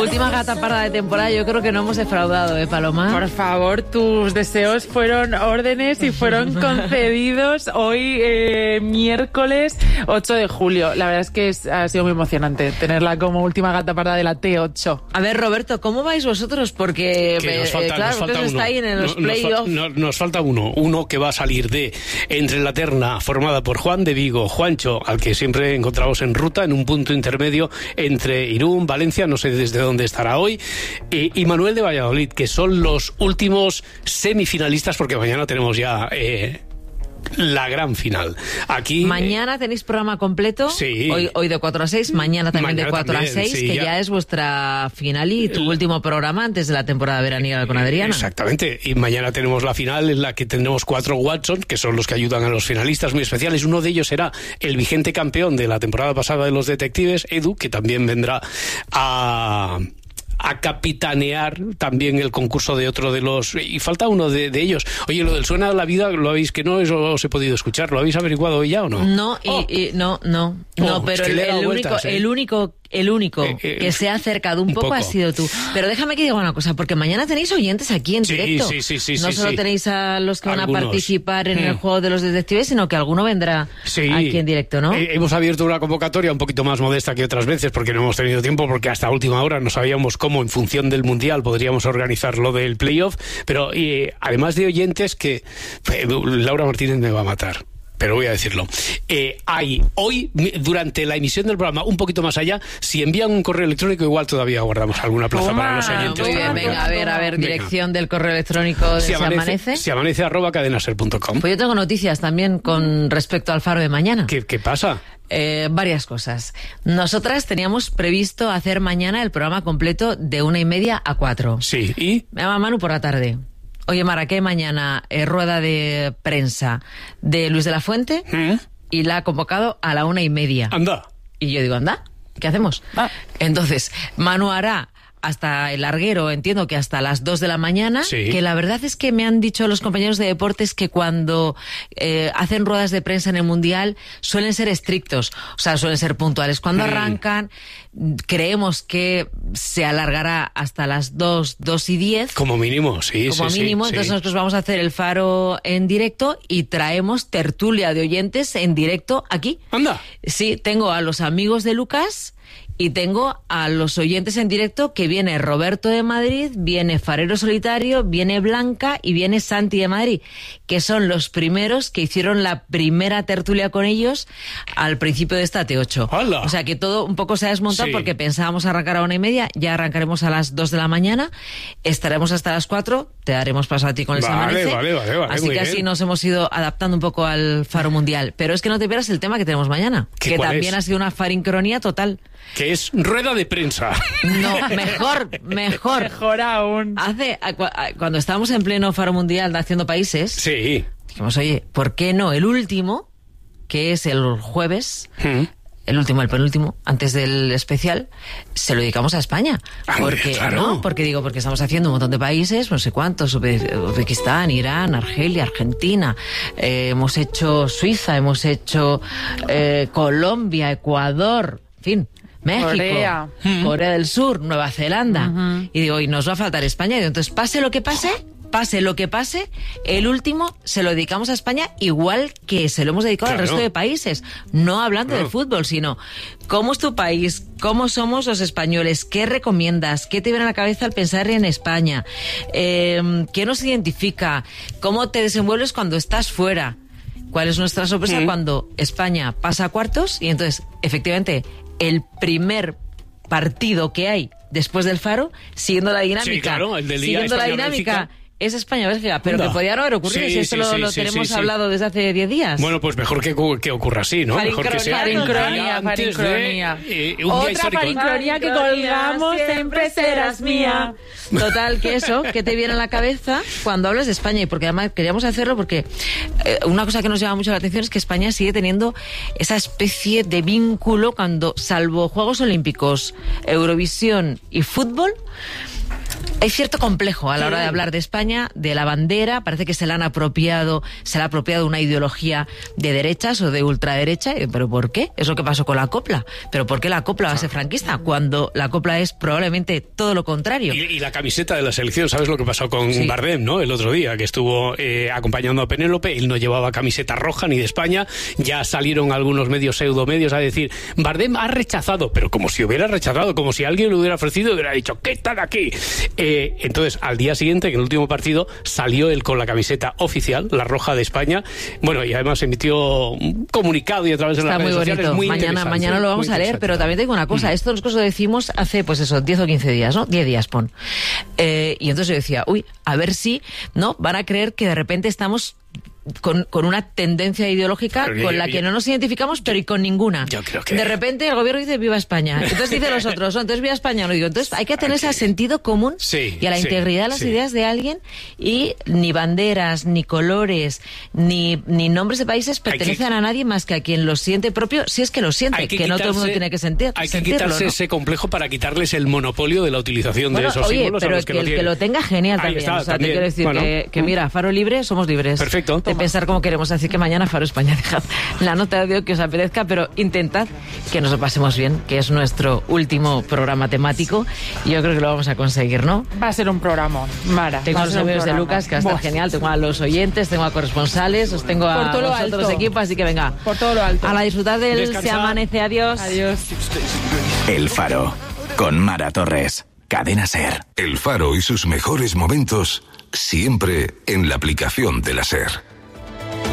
última gata parda de temporada yo creo que no hemos defraudado, Paloma. Por favor, tus deseos fueron órdenes y fueron concedidos hoy, miércoles 8 de julio. La verdad es que ha sido muy emocionante tenerla como última gata parda de la T8. A ver, Roberto, ¿cómo vais vosotros? Porque nos falta uno. Está ahí en los playoffs. Nos falta uno que va a salir de entre la terna formada por Juan de Vigo, Juancho, al que siempre encontramos en ruta, en un punto intermedio entre Irún, Valencia, no sé desde dónde estará hoy, y Manuel de Valladolid, que son los últimos semifinalistas, porque mañana tenemos ya la gran final. Aquí mañana tenéis programa completo. Sí. Hoy de 4 a 6, mañana también de 4 a 6, sí, que ya es vuestra final y tu último programa antes de la temporada veraniega con Adriana. Exactamente. Y mañana tenemos la final en la que tendremos 4 Watson, que son los que ayudan a los finalistas muy especiales. Uno de ellos será el vigente campeón de la temporada pasada de los detectives, Edu, que también vendrá a capitanear también el concurso de otro de los... Y falta uno de ellos. Oye, lo del Suena a la Vida, ¿lo habéis que no? Eso os he podido escuchar. ¿Lo habéis averiguado hoy ya o no? No, no, pero el único que se ha acercado un poco ha sido tú. Pero déjame que diga una cosa, porque mañana tenéis oyentes aquí en directo. Sí, no solo tenéis a los que van a participar en el juego de los detectives, sino que alguno vendrá aquí en directo, ¿no? Hemos abierto una convocatoria un poquito más modesta que otras veces, porque no hemos tenido tiempo, porque hasta última hora no sabíamos cómo, en función del Mundial, podríamos organizar lo del playoff, pero además de oyentes que... Laura Martínez me va a matar, pero voy a decirlo. Hay hoy, durante la emisión del programa, un poquito más allá, si envían un correo electrónico, igual todavía guardamos alguna plaza para los oyentes. Muy bien, venga, a ver, dirección del correo electrónico de Si Amanece. siamanece@cadenaser.com. Pues yo tengo noticias también con respecto al Faro de mañana. ¿Qué pasa? Varias cosas. Nosotras teníamos previsto hacer mañana el programa completo de 1:30 a 4. Sí, ¿y? Me llama Manu por la tarde. Oye, Mara, que mañana rueda de prensa de Luis de la Fuente y la ha convocado a la 1:30. Anda. Y yo digo, anda, ¿qué hacemos? Entonces, Manu hará hasta el larguero, entiendo que hasta las 2 de la mañana, que la verdad es que me han dicho los compañeros de deportes que cuando hacen ruedas de prensa en el Mundial suelen ser estrictos, o sea, suelen ser puntuales. Cuando arrancan, creemos que se alargará hasta las 2:10. Como mínimo, Como mínimo, entonces nosotros vamos a hacer el Faro en directo y traemos tertulia de oyentes en directo aquí. Anda. Sí, tengo a los amigos de Lucas y tengo a los oyentes en directo, que viene Roberto de Madrid, viene Farero Solitario, viene Blanca y viene Santi de Madrid, que son los primeros que hicieron la primera tertulia con ellos al principio de esta T8. ¡Hala! O sea que todo un poco se ha desmontado porque pensábamos arrancar a 1:30, ya arrancaremos a las 2 de la mañana, estaremos hasta las 4, te daremos paso a ti con el Amanece. Vale, así que así nos hemos ido adaptando un poco al Faro Mundial. Pero es que no te pierdas el tema que tenemos mañana, que también ha sido una farincronía total. Que es rueda de prensa. No, mejor. Mejor aún. Cuando estábamos en pleno Faro Mundial de Haciendo Países, dijimos, oye, ¿por qué no el último, que es el jueves, el penúltimo, antes del especial, se lo dedicamos a España? Porque estamos haciendo un montón de países, no sé cuántos, Uzbekistán, Irán, Argelia, Argentina, hemos hecho Suiza, hemos hecho Colombia, Ecuador, en fin, México, Corea del Sur, Nueva Zelanda. Y digo, y nos va a faltar España. Y digo, entonces, pase lo que pase, el último se lo dedicamos a España, igual que se lo hemos dedicado al resto de países. No hablando de fútbol, sino cómo es tu país, cómo somos los españoles, qué recomiendas, qué te viene a la cabeza al pensar en España, qué nos identifica, cómo te desenvuelves cuando estás fuera, cuál es nuestra sorpresa cuando España pasa a cuartos. Y entonces, efectivamente, el primer partido que hay después del Faro, siguiendo la dinámica. Sí, claro, el del día siguiendo la dinámica. Es España-Bélgica, pero que podía no haber ocurrido, si esto lo tenemos hablado desde hace 10 días. Bueno, pues mejor que ocurra así, ¿no? Mejor que sea farincronía. Otra farincronía que colgamos, siempre serás mía. Total, que eso, que te viene a la cabeza cuando hablas de España, y porque además queríamos hacerlo porque una cosa que nos llama mucho la atención es que España sigue teniendo esa especie de vínculo cuando, salvo Juegos Olímpicos, Eurovisión y fútbol, Hay cierto complejo a la hora de hablar de España, de la bandera. Parece que se le ha apropiado una ideología de derechas o de ultraderecha. ¿Pero por qué? Es lo que pasó con la copla. ¿Pero por qué la copla va a ser franquista cuando la copla es probablemente todo lo contrario? Y la camiseta de la selección, ¿sabes lo que pasó con Bardem, no? El otro día, que estuvo acompañando a Penélope, él no llevaba camiseta roja ni de España. Ya salieron algunos pseudomedios a decir, Bardem ha rechazado, pero como si hubiera rechazado, como si alguien le hubiera ofrecido y hubiera dicho, ¿qué están aquí? Entonces, al día siguiente, en el último partido, salió él con la camiseta oficial, la roja de España. Bueno, y además emitió un comunicado y a través de las redes sociales. Muy mañana lo vamos a leer, pero también tengo una cosa. Esto nosotros lo decimos hace, 10 o 15 días, ¿no? 10 días, pon. Y entonces yo decía, a ver si, ¿no? Van a creer que de repente estamos con una tendencia ideológica con la que no nos identificamos, pero y con ninguna. Yo creo que... De repente el gobierno dice viva España. Entonces dicen los otros, entonces viva España. No digo, entonces hay que atenerse al sentido común y a la integridad de las ideas de alguien, y ni banderas, ni colores, ni nombres de países pertenecen a nadie más que a quien lo siente propio, si es que lo siente, que no todo el mundo tiene que sentir. Hay que quitarse ese complejo para quitarles el monopolio de la utilización de esos símbolos. Pero que lo tenga genial también. Está, te quiero decir que mira, Faro Libre, somos libres. Perfecto. De pensar como queremos, así que mañana Faro España, dejad la nota de audio que os apetezca, pero intentad que nos lo pasemos bien, que es nuestro último programa temático, y yo creo que lo vamos a conseguir, ¿no? Va a ser un programa, Mara. Tengo a los amigos de Lucas, que va a estar genial, tengo a los oyentes, tengo a corresponsales, os tengo a vosotros equipos, así que venga. Por todo lo alto. A la disfrutar del Se Amanece, adiós. Adiós. El Faro, con Mara Torres, Cadena SER. El Faro y sus mejores momentos, siempre en la aplicación de la SER.